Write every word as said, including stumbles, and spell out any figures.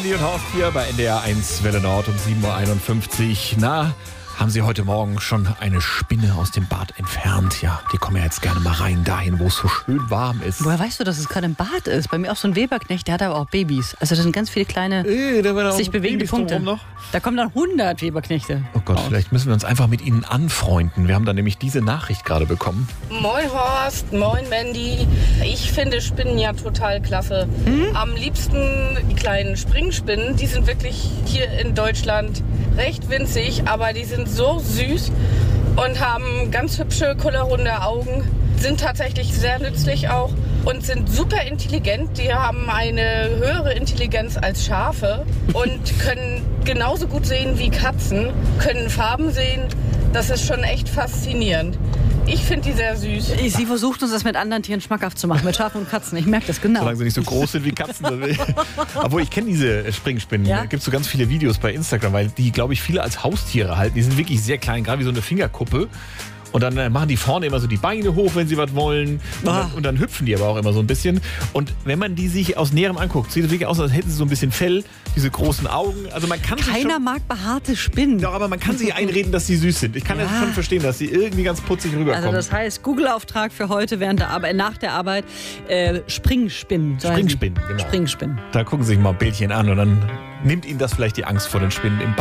Mandy und Horst hier bei N D R eins Welle Nord um sieben Uhr einundfünfzig. Na, haben Sie heute Morgen schon eine Spinne aus dem Bad entfernt? Ja, die kommen ja jetzt gerne mal rein, dahin, wo es so schön warm ist. Woher weißt du, dass es gerade im Bad ist? Bei mir auch so ein Weberknecht, der hat aber auch Babys. Also das sind ganz viele kleine, Ey, da war sich bewegende Babys Punkte. noch. Da kommen dann hundert Weberknechte. Oh Gott, raus. vielleicht müssen wir uns einfach mit ihnen anfreunden. Wir haben da nämlich diese Nachricht gerade bekommen. Moin Horst, moin Mandy. Ich finde Spinnen ja total klasse. Mhm. Am liebsten die kleinen Springspinnen. Die sind wirklich hier in Deutschland recht winzig, aber die sind so süß und haben ganz hübsche, kullerrunde Augen. Sind tatsächlich sehr nützlich auch und sind super intelligent. Die haben eine höhere Intelligenz als Schafe und können genauso gut sehen wie Katzen, können Farben sehen. Das ist schon echt faszinierend. Ich finde die sehr süß. Sie versucht uns das mit anderen Tieren schmackhaft zu machen, mit Schafen und Katzen. Ich merke das genau. Solange sie nicht so groß sind wie Katzen. Obwohl, ich kenne diese Springspinnen. Ja? Da gibt es so ganz viele Videos bei Instagram, weil die, glaube ich, viele als Haustiere halten. Die sind wirklich sehr klein, gerade wie so eine Fingerkuppe. Und dann äh, machen die vorne immer so die Beine hoch, wenn sie was wollen. Und, Ah. dann, und dann hüpfen die aber auch immer so ein bisschen. Und wenn man die sich aus Näherem anguckt, sieht es wirklich aus, als hätten sie so ein bisschen Fell, diese großen Augen. Also man kann sich Keiner schon, mag behaarte Spinnen. ja, aber man kann sich einreden, dass sie süß sind. Ich kann Ja. das schon verstehen, dass sie irgendwie ganz putzig rüberkommen. Also das heißt, Google-Auftrag für heute während der Arbeit, nach der Arbeit, äh, Springspinnen. So heißen die. Springspinnen, genau. Springspinnen. Da gucken Sie sich mal ein Bildchen an und dann nimmt Ihnen das vielleicht die Angst vor den Spinnen im